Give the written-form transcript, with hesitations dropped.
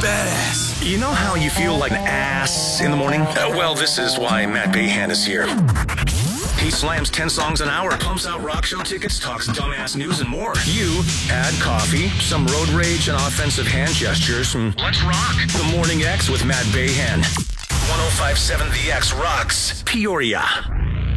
badass. You know how you feel like an ass in the morning? Well, this is why Matt Bayhan is here. He slams 10 songs an hour, pumps out rock show tickets, talks dumbass news, and more. You add coffee, some road rage, and offensive hand gestures, and let's rock. The Morning X with Matt Bayhan. 105.7 The X rocks Peoria.